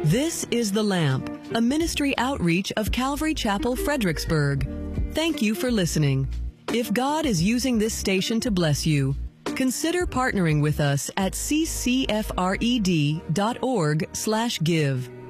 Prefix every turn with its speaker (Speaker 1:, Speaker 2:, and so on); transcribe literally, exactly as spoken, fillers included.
Speaker 1: This is The Lamp, a ministry outreach of Calvary Chapel, Fredericksburg. Thank you for listening. If God is using this station to bless you, consider partnering with us at c c f r e d dot org slash give.